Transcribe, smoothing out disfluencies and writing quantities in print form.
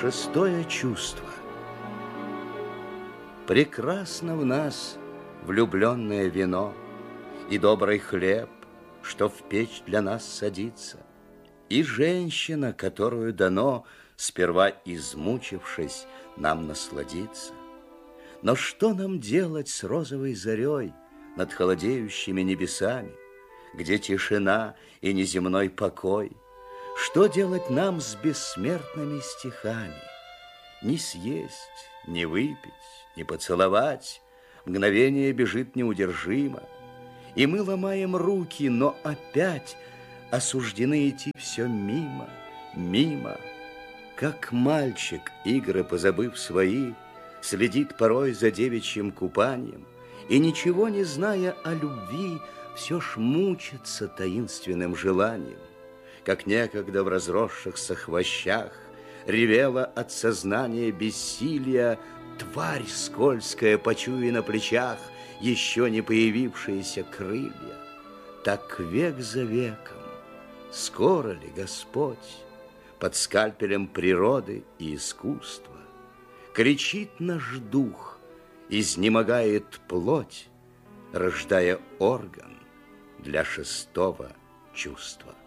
Шестое чувство. Прекрасно в нас влюбленное вино и добрый хлеб, что в печь для нас садится, и женщина, которую дано, сперва измучившись, нам насладиться. Но что нам делать с розовой зарей над холодеющими небесами, где тишина и неземной покой? Что делать нам с бессмертными стихами? Не съесть, не выпить, не поцеловать, мгновение бежит неудержимо, и мы ломаем руки, но опять осуждены идти все мимо, мимо. Как мальчик, игры позабыв свои, следит порой за девичьим купанием, и, ничего не зная о любви, все ж мучится таинственным желанием. Как некогда в разросшихся хвощах ревела от сознания бессилия тварь скользкая, почуя на плечах еще не появившиеся крылья. Так век за веком, скоро ли Господь под скальпелем природы и искусства кричит наш дух, изнемогает плоть, рождая орган для шестого чувства?